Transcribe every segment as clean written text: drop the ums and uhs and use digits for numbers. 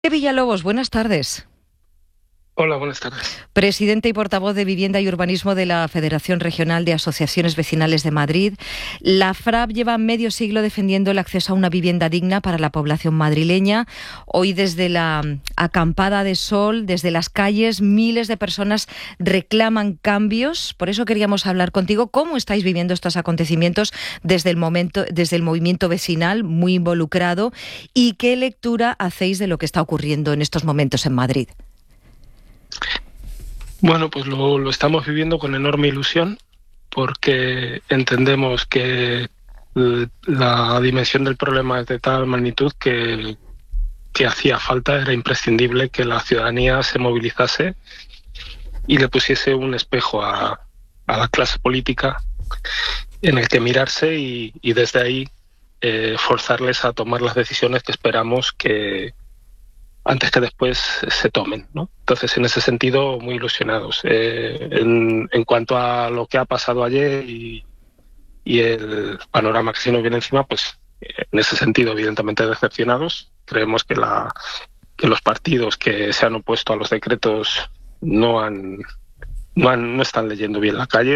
Villalobos, buenas tardes. Hola, buenas tardes. Presidente y portavoz de Vivienda y Urbanismo de la Federación Regional de Asociaciones Vecinales de Madrid. La FRAP lleva medio siglo defendiendo el acceso a una vivienda digna para la población madrileña. Hoy, desde la acampada de sol, desde las calles, miles de personas reclaman cambios. Por eso queríamos hablar contigo. ¿Cómo estáis viviendo estos acontecimientos desde el movimiento vecinal, muy involucrado? ¿Y qué lectura hacéis de lo que está ocurriendo en estos momentos en Madrid? Bueno, pues lo estamos viviendo con enorme ilusión porque entendemos que la dimensión del problema es de tal magnitud que hacía falta, era imprescindible que la ciudadanía se movilizase y le pusiese un espejo a la clase política en el que mirarse y desde ahí forzarles a tomar las decisiones que esperamos que antes que después se tomen, ¿no? Entonces, en ese sentido, muy ilusionados. En cuanto a lo que ha pasado ayer y el panorama que se nos viene encima, pues en ese sentido, evidentemente decepcionados. Creemos que los partidos que se han opuesto a los decretos no están leyendo bien la calle,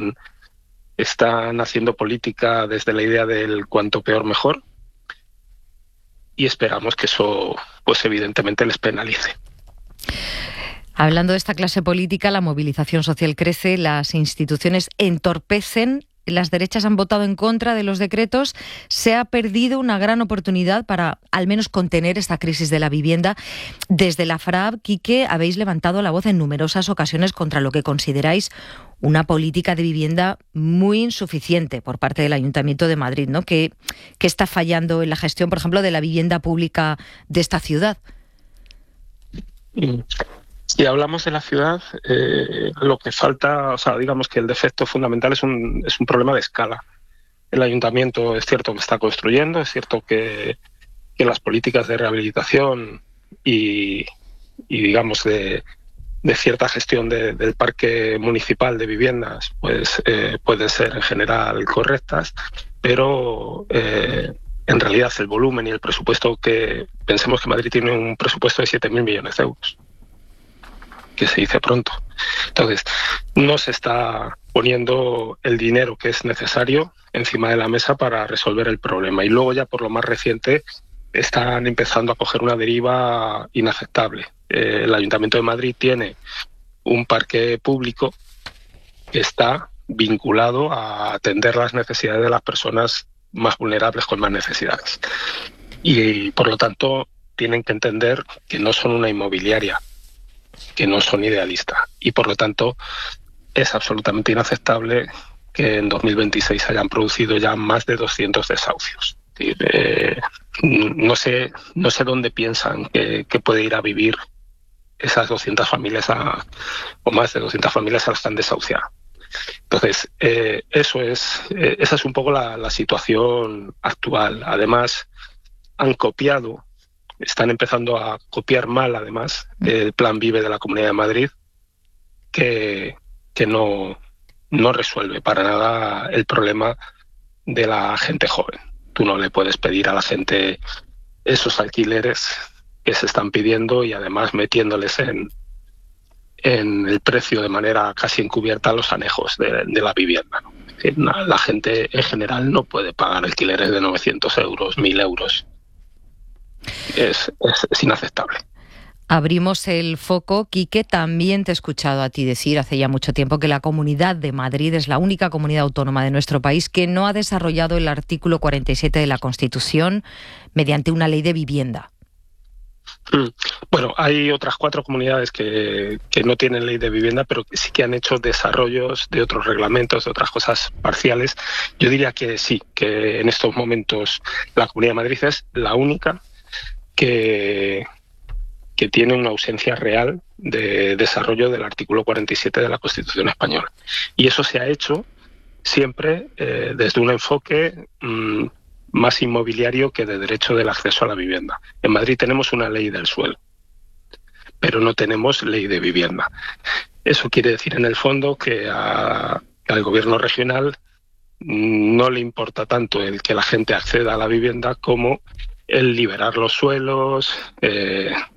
están haciendo política desde la idea del cuanto peor mejor. Y esperamos que eso, pues evidentemente, les penalice. Hablando de esta clase política, la movilización social crece, las instituciones entorpecen, las derechas han votado en contra de los decretos, se ha perdido una gran oportunidad para al menos contener esta crisis de la vivienda. Desde la FRAP, Quique, habéis levantado la voz en numerosas ocasiones contra lo que consideráis una política de vivienda muy insuficiente por parte del Ayuntamiento de Madrid, ¿no? Que está fallando en la gestión, por ejemplo, de la vivienda pública de esta ciudad. Si hablamos de la ciudad, lo que falta, o sea, digamos que el defecto fundamental es un problema de escala. El Ayuntamiento es cierto que está construyendo, es cierto que las políticas de rehabilitación y digamos de cierta gestión del parque municipal de viviendas pues pueden ser en general correctas, pero en realidad el volumen y el presupuesto que pensemos que Madrid tiene un presupuesto de 7.000 millones de euros, que se dice pronto. Entonces, no se está poniendo el dinero que es necesario encima de la mesa para resolver el problema. Y luego ya por lo más reciente están empezando a coger una deriva inaceptable. El Ayuntamiento de Madrid tiene un parque público que está vinculado a atender las necesidades de las personas más vulnerables con más necesidades. Y por lo tanto tienen que entender que no son una inmobiliaria, que no son idealistas. Y por lo tanto es absolutamente inaceptable que en 2026 hayan producido ya más de 200 desahucios. No sé dónde piensan que puede ir a vivir esas 200 familias o más de 200 familias a las que han desahuciado. Entonces, esa es un poco la situación actual. Además, están empezando a copiar mal, además, el Plan Vive de la Comunidad de Madrid, que no resuelve para nada el problema de la gente joven. Tú no le puedes pedir a la gente esos alquileres que se están pidiendo y además metiéndoles en el precio de manera casi encubierta los anejos de la vivienda, ¿no? Es decir, la gente en general no puede pagar alquileres de 900 euros, 1.000 euros. Es inaceptable. Abrimos el foco. Quique, también te he escuchado a ti decir hace ya mucho tiempo que la Comunidad de Madrid es la única comunidad autónoma de nuestro país que no ha desarrollado el artículo 47 de la Constitución mediante una ley de vivienda. Bueno, hay otras 4 comunidades que no tienen ley de vivienda, pero que sí que han hecho desarrollos de otros reglamentos, de otras cosas parciales. Yo diría que sí, que en estos momentos la Comunidad de Madrid es la única que tiene una ausencia real de desarrollo del artículo 47 de la Constitución española. Y eso se ha hecho siempre desde un enfoque más inmobiliario que de derecho del acceso a la vivienda. En Madrid tenemos una ley del suelo, pero no tenemos ley de vivienda. Eso quiere decir, en el fondo, que al gobierno regional no le importa tanto el que la gente acceda a la vivienda como el liberar los suelos,